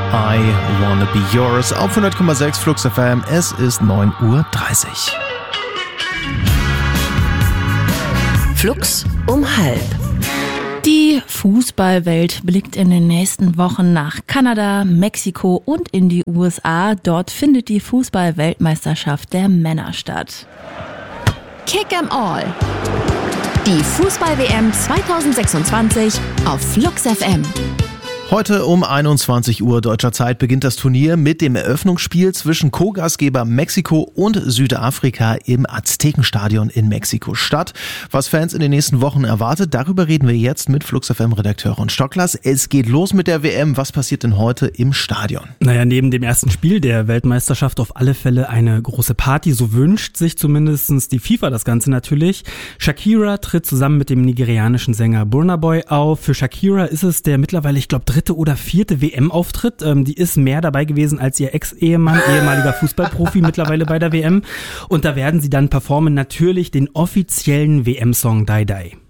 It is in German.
I Wanna Be Yours auf 100,6 Flux FM. Es ist 9:30 Uhr. Flux um 12:30. Die Fußballwelt blickt in den nächsten Wochen nach Kanada, Mexiko und in die USA. Dort findet die Fußball-Weltmeisterschaft der Männer statt. Kick 'em All. Die Fußball-WM 2026 auf Flux FM. Heute um 21 Uhr deutscher Zeit beginnt das Turnier mit dem Eröffnungsspiel zwischen Co-Gastgeber Mexiko und Südafrika im Aztekenstadion in Mexiko-Stadt. Was Fans in den nächsten Wochen erwartet, darüber reden wir jetzt mit Flux FM-Redakteur Ron Stocklers. Es geht los mit der WM. Was passiert denn heute im Stadion? Naja, neben dem ersten Spiel der Weltmeisterschaft auf alle Fälle eine große Party. So wünscht sich zumindest die FIFA das Ganze natürlich. Shakira tritt zusammen mit dem nigerianischen Sänger Burna Boy auf. Für Shakira ist es der mittlerweile, ich glaube, dritte oder vierte WM-Auftritt. Die ist mehr dabei gewesen als ihr Ex-Ehemann, ehemaliger Fußballprofi mittlerweile bei der WM. Und da werden sie dann performen natürlich den offiziellen WM-Song Die Die.